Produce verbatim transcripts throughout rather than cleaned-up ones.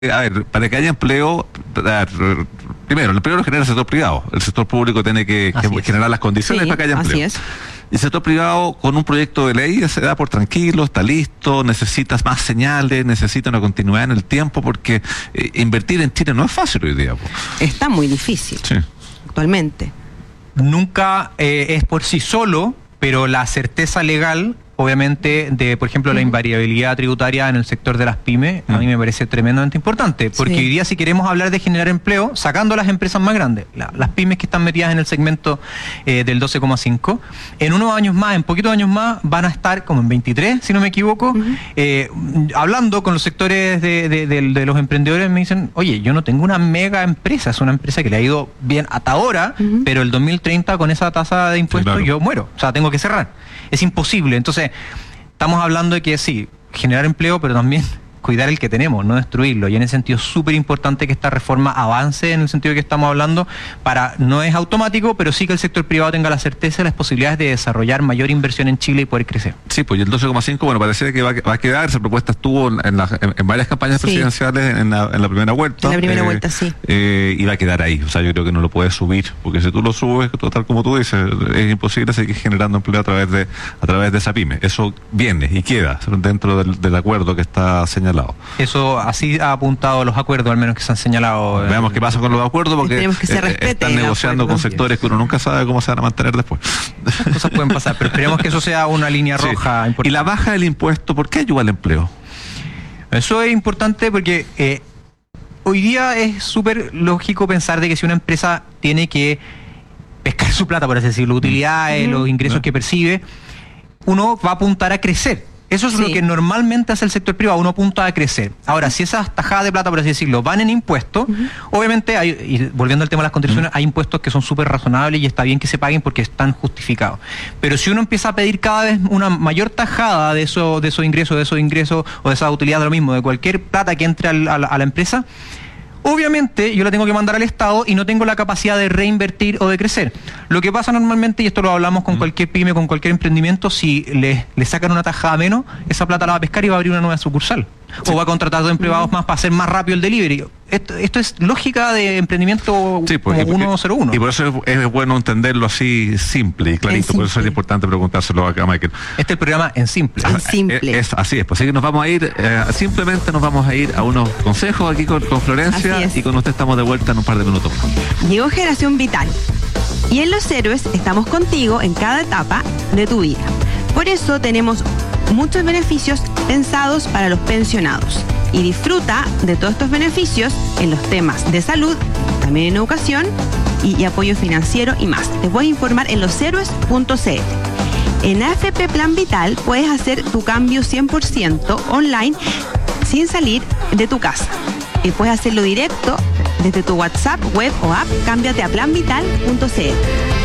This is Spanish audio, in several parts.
A ver, para que haya empleo, primero, el empleo lo genera el sector privado. El sector público tiene que, que generar las condiciones sí, para que haya empleo. Así es. Y el sector privado, con un proyecto de ley, se da por tranquilo, está listo, necesitas más señales, necesita una continuidad en el tiempo, porque eh, invertir en Chile no es fácil hoy día. Po. Está muy difícil, sí. actualmente. Nunca eh, es por sí solo, pero la certeza legal, obviamente, de, por ejemplo, la invariabilidad tributaria en el sector de las pymes, a mí me parece tremendamente importante, porque sí. hoy día si queremos hablar de generar empleo, sacando a las empresas más grandes, la, las pymes que están metidas en el segmento eh, del doce coma cinco, en unos años más, en poquitos años más, van a estar como en veintitrés, si no me equivoco, uh-huh. eh, hablando con los sectores de, de, de, de los emprendedores, me dicen, oye, yo no tengo una mega empresa, es una empresa que le ha ido bien hasta ahora, uh-huh. pero el dos mil treinta con esa tasa de impuestos sí, claro. yo muero, o sea, tengo que cerrar. Es imposible. Entonces, estamos hablando de que sí, generar empleo, pero también cuidar el que tenemos, no destruirlo. Y en ese sentido es súper importante que esta reforma avance en el sentido de que estamos hablando, para no es automático, pero sí que el sector privado tenga la certeza y las posibilidades de desarrollar mayor inversión en Chile y poder crecer. Sí, pues y el doce coma cinco, bueno, parece que va, va a quedar. Esa propuesta estuvo en, la, en, en varias campañas sí. presidenciales en la, en la primera vuelta. En la primera eh, vuelta, sí. Eh, y va a quedar ahí. O sea, yo creo que no lo puedes subir, porque si tú lo subes, total como tú dices, es imposible seguir generando empleo a través de a través de esa pyme. Eso viene y queda dentro del, del acuerdo que está señalado. Eso así ha apuntado los acuerdos, al menos que se han señalado. Veamos qué pasa con los acuerdos, porque que se eh, están negociando con sectores que uno nunca sabe cómo se van a mantener después. Esas cosas pueden pasar, pero esperemos que eso sea una línea roja sí. importante. Y la baja del impuesto, ¿por qué ayuda al empleo? Eso es importante porque eh, hoy día es súper lógico pensar de que si una empresa tiene que pescar su plata, por así decirlo, utilidades, mm. los ingresos mm. que percibe, uno va a apuntar a crecer. Eso es sí. lo que normalmente hace el sector privado, uno apunta a crecer. Ahora, si esas tajadas de plata, por así decirlo, van en impuestos, uh-huh. obviamente, hay, y volviendo al tema de las contribuciones, uh-huh. hay impuestos que son súper razonables y está bien que se paguen porque están justificados. Pero si uno empieza a pedir cada vez una mayor tajada de, eso, de esos ingresos, de esos ingresos o de esa utilidad de lo mismo, de cualquier plata que entre al, a, la, a la empresa, obviamente yo la tengo que mandar al Estado y no tengo la capacidad de reinvertir o de crecer. Lo que pasa normalmente, y esto lo hablamos con cualquier pyme, con cualquier emprendimiento, si le, le sacan una tajada menos, esa plata la va a pescar y va a abrir una nueva sucursal. Sí. O va a contratar dos empleados uh-huh. más para hacer más rápido el delivery. Esto, esto es lógica de emprendimiento sí, pues, como uno cero uno. Y por eso es, es bueno entenderlo así simple y clarito. Simple. Por eso es importante preguntárselo acá, Michael. Este es el programa en simple. En simple. Es, es, así es. Pues así que nos vamos a ir, eh, simplemente nos vamos a ir a unos consejos aquí con, con Florencia y con usted estamos de vuelta en un par de minutos. Llegó Generación Vital. Y en Los Héroes estamos contigo en cada etapa de tu vida. Por eso tenemos muchos beneficios pensados para los pensionados. Y disfruta de todos estos beneficios en los temas de salud, también en educación y, y apoyo financiero y más. Te voy a informar en los héroes punto c l. En A F P Plan Vital puedes hacer tu cambio cien por ciento online sin salir de tu casa. Y puedes hacerlo directo desde tu WhatsApp, web o app. Cámbiate a plan vital punto c l.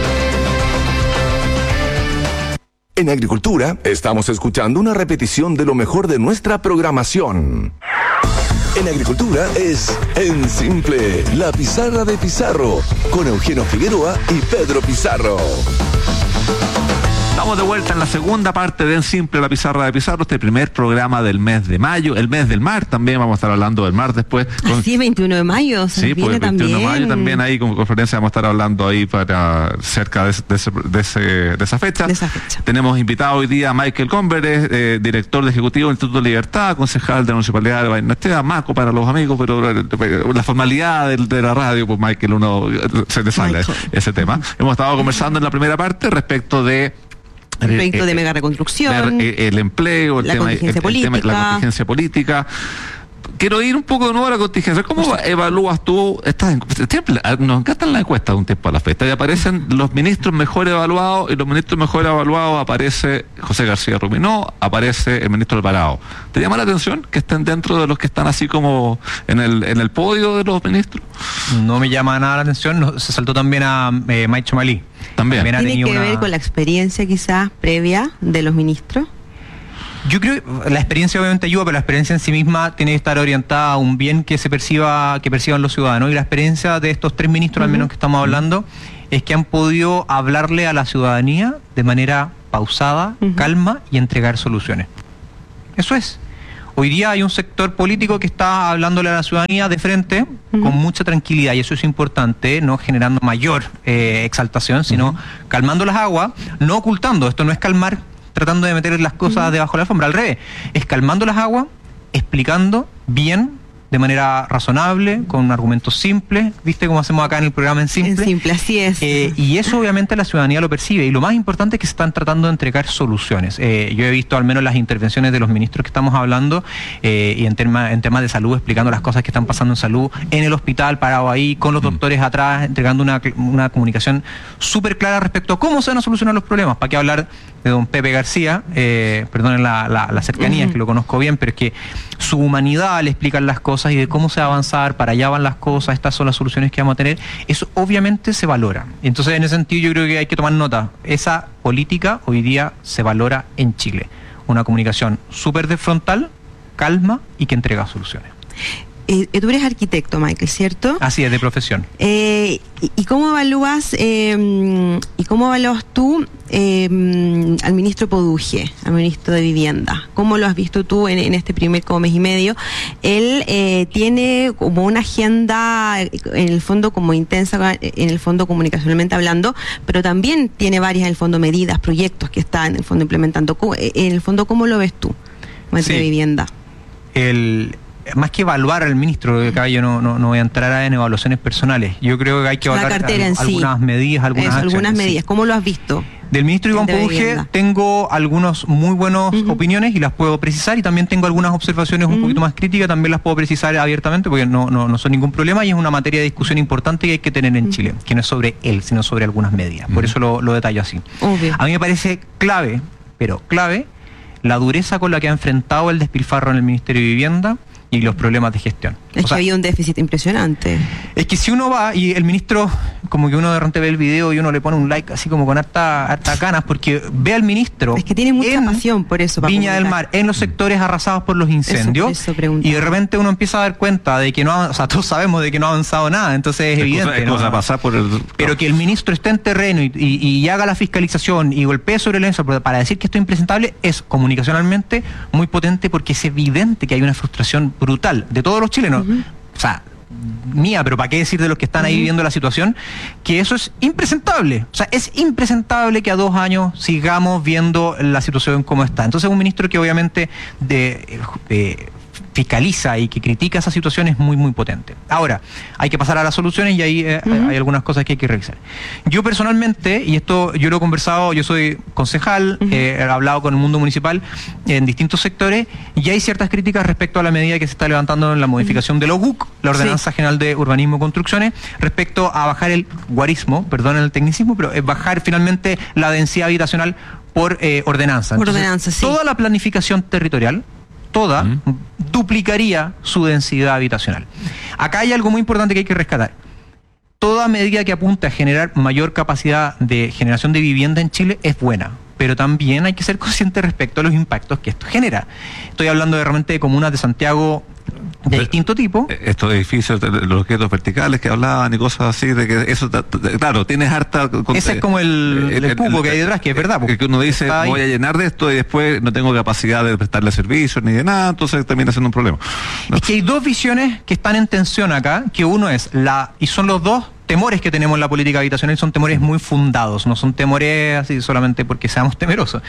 En Agricultura, estamos escuchando una repetición de lo mejor de nuestra programación. En Agricultura es En Simple, la pizarra de Pizarro, con Eugenio Figueroa y Pedro Pizarro. Estamos de vuelta en la segunda parte de En Simple, la pizarra de Pizarro, este primer programa del mes de mayo, el mes del mar también, vamos a estar hablando del mar después. Con... Sí, veintiuno de mayo, se sí, pues el veintiuno también. de mayo también ahí con conferencia vamos a estar hablando ahí para cerca de, de, ese, de, ese, de esa fecha. De esa fecha. Tenemos invitado hoy día a Michael Converes, eh, director de Ejecutivo del Instituto de Libertad, concejal de la Municipalidad de Bainastea, Maco para los amigos, pero la formalidad de, de la radio, pues Michael, uno se le sale Michael. ese tema. Hemos estado conversando en la primera parte respecto de el proyecto de mega reconstrucción, el, el empleo, el la tema, contingencia el, política. el tema, la contingencia política. Quiero ir un poco de nuevo a la contingencia. ¿Cómo evalúas tú? Estas, siempre nos encantan las encuestas de un tiempo a la fecha y aparecen los ministros mejor evaluados, y los ministros mejor evaluados aparece José García Ruminó, aparece el ministro Alvarado. ¿Te llama la atención que estén dentro de los que están así como en el en el podio de los ministros? No me llama nada la atención. No, se saltó también a eh, Maicho Malí. También. también ¿Tiene que una... ver con la experiencia quizás previa de los ministros? Yo creo que la experiencia obviamente ayuda, pero la experiencia en sí misma tiene que estar orientada a un bien que se perciba, que perciban los ciudadanos. Y la experiencia de estos tres ministros, uh-huh. al menos que estamos hablando, es que han podido hablarle a la ciudadanía de manera pausada, uh-huh. calma y entregar soluciones. Eso es. Hoy día hay un sector político que está hablándole a la ciudadanía de frente uh-huh. con mucha tranquilidad, y eso es importante, no generando mayor eh, exaltación, sino uh-huh. calmando las aguas, no ocultando. Esto no es calmar tratando de meter las cosas uh-huh. debajo de la alfombra, al revés, es calmando las aguas, explicando bien, de manera razonable, con argumentos simples, ¿viste cómo hacemos acá en el programa en simple? En simple, así es. Eh, y eso obviamente la ciudadanía lo percibe, y lo más importante es que se están tratando de entregar soluciones. Eh, yo he visto al menos las intervenciones de los ministros que estamos hablando, eh, y en, tema, en temas de salud, explicando las cosas que están pasando en salud, en el hospital, parado ahí, con los doctores atrás, entregando una, una comunicación súper clara respecto a cómo se van a solucionar los problemas. ¿Para qué hablar de don Pepe García? Eh, perdonen la, la, la cercanía, uh-huh. que lo conozco bien, pero es que su humanidad le explican las cosas y de cómo se va a avanzar, para allá van las cosas, estas son las soluciones que vamos a tener. Eso obviamente se valora. Entonces, en ese sentido, yo creo que hay que tomar nota. Esa política hoy día se valora en Chile. Una comunicación súper de frontal, calma y que entrega soluciones. Eh, tú eres arquitecto, Michael, ¿cierto? Así es, de profesión. Eh, y, ¿Y cómo evalúas eh, y cómo evalúas tú eh, al ministro Poduje, al ministro de Vivienda? ¿Cómo lo has visto tú en, en este primer como mes y medio? Él eh, tiene como una agenda, en el fondo como intensa, en el fondo comunicacionalmente hablando, pero también tiene varias, en el fondo, medidas, proyectos que está en el fondo implementando. En el fondo, ¿cómo lo ves tú, ministro de Vivienda? El... Más que evaluar al ministro, acá yo no, no, no voy a entrar en evaluaciones personales. Yo creo que hay que evaluar al, en algunas sí. medidas, algunas Eso, acciones. Algunas medidas. Sí. ¿Cómo lo has visto? Del ministro Iván Poduje tengo algunas muy buenas uh-huh. opiniones y las puedo precisar, y también tengo algunas observaciones uh-huh. un poquito más críticas, también las puedo precisar abiertamente porque no, no, no son ningún problema, y es una materia de discusión importante que hay que tener en uh-huh. Chile, que no es sobre él, sino sobre algunas medidas. Uh-huh. Por eso lo, lo detallo así. Obvio. A mí me parece clave, pero clave, la dureza con la que ha enfrentado el despilfarro en el Ministerio de Vivienda y los problemas de gestión. Es o que sea, había un déficit impresionante. Es que si uno va y el ministro, como que uno de repente ve el video y uno le pone un like así como con harta, harta ganas, porque ve al ministro. Es que tiene mucha pasión por eso. Para Viña comunicar. del Mar, en los sectores arrasados por los incendios. Eso, eso y de repente uno empieza a dar cuenta de que no ha, o sea, todos sabemos de que no ha avanzado nada, entonces es, es evidente. Cosa, es ¿no? cosa pasar por el... Pero que el ministro esté en terreno y, y, y haga la fiscalización y golpee sobre el lienzo para decir que esto es impresentable, es comunicacionalmente muy potente, porque es evidente que hay una frustración brutal de todos los chilenos. Uh-huh. O sea, mía, pero ¿para qué decir de los que están ahí uh-huh. viviendo la situación? Que eso es impresentable. O sea, es impresentable que a dos años sigamos viendo la situación como está. Entonces, un ministro que obviamente de, de fiscaliza y que critica esa situación es muy, muy potente. Ahora, hay que pasar a las soluciones, y ahí eh, uh-huh. hay algunas cosas que hay que revisar. Yo personalmente, y esto yo lo he conversado, yo soy concejal, uh-huh. eh, he hablado con el mundo municipal en distintos sectores, y hay ciertas críticas respecto a la medida que se está levantando en la modificación uh-huh. de la O U C, la Ordenanza sí. General de Urbanismo y Construcciones, respecto a bajar el guarismo, perdón el tecnicismo, pero es bajar finalmente la densidad habitacional por eh, ordenanza. Por Entonces, ordenanza, sí. Toda la planificación territorial, toda, uh-huh. duplicaría su densidad habitacional. Acá hay algo muy importante que hay que rescatar. Toda medida que apunte a generar mayor capacidad de generación de vivienda en Chile es buena, pero también hay que ser consciente respecto a los impactos que esto genera. Estoy hablando de realmente de comunas de Santiago de pero, distinto tipo. Estos edificios, los objetos verticales que hablaban y cosas así, de que eso, claro, tienes harta... Ese es como el, el, el cubo que hay detrás, que es verdad. Que uno dice, voy a llenar de esto y después no tengo capacidad de prestarle servicios ni de nada, entonces termina siendo un problema. No. Es que hay dos visiones que están en tensión acá, que uno es la... y son los dos temores que tenemos en la política habitacional, son temores muy fundados, no son temores así solamente porque seamos temerosos.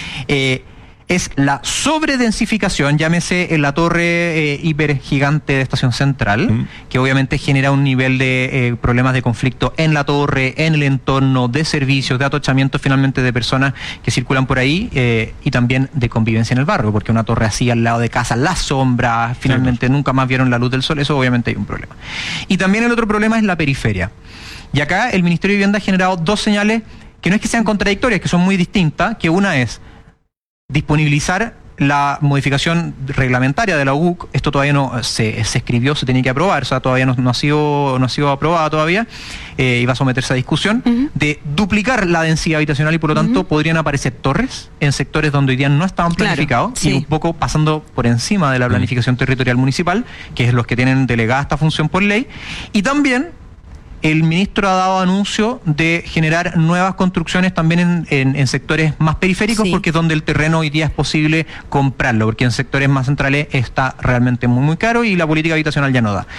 Eh, es la sobredensificación, llámese en la torre eh, hipergigante de Estación Central, mm. que obviamente genera un nivel de eh, problemas de conflicto en la torre, en el entorno, de servicios, de atochamiento finalmente de personas que circulan por ahí, eh, y también de convivencia en el barrio, porque una torre así al lado de casa, las sombras, finalmente sí. nunca más vieron la luz del sol, eso obviamente hay un problema. Y también el otro problema es la periferia. Y acá el Ministerio de Vivienda ha generado dos señales que no es que sean contradictorias, que son muy distintas, que una es disponibilizar la modificación reglamentaria de la U C, esto todavía no se, se escribió, se tiene que aprobar, o sea, todavía no, no, ha, sido, no ha sido aprobada todavía, eh, y va a someterse a discusión, uh-huh. de duplicar la densidad habitacional, y por lo tanto uh-huh. podrían aparecer torres en sectores donde hoy día no estaban planificados, claro, sí. y un poco pasando por encima de la planificación uh-huh. territorial municipal, que es los que tienen delegada esta función por ley, y también el ministro ha dado anuncio de generar nuevas construcciones también en, en, en sectores más periféricos, Sí. porque es donde el terreno hoy día es posible comprarlo, porque en sectores más centrales está realmente muy muy caro y la política habitacional ya no da.